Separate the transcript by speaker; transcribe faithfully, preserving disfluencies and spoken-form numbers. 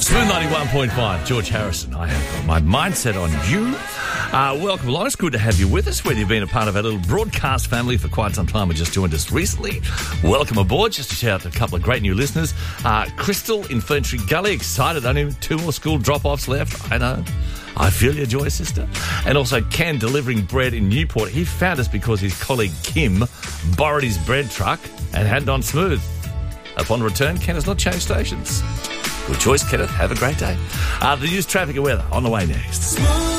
Speaker 1: Smooth ninety-one point five, George Harrison. I have got my mindset on you. Uh, welcome along. It's good to have you with us, whether you've been a part of our little broadcast family for quite some time or just joined us recently. Welcome aboard. Just to shout out to a couple of great new listeners. Uh, Crystal in Ferntree Gully, excited. Only two more school drop-offs left. I know. I feel your joy, sister. And also Ken delivering bread in Newport. He found us because his colleague Kim borrowed his bread truck and had it on smooth. Upon return, Ken has not changed stations. Good choice, Kenneth. Have a great day. Uh, the news, traffic and weather on the way next.